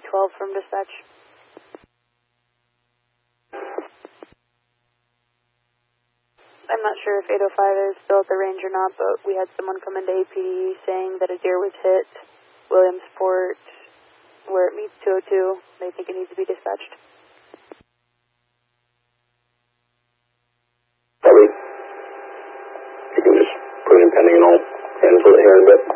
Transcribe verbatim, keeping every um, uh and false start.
twelve from dispatch. I'm not sure if eight oh five is still at the range or not, but we had someone come into A P D saying that a deer was hit Williamsport where it meets two oh two. They think it needs to be dispatched. Probably. You can just put it in pending and I'll handle it here in a bit.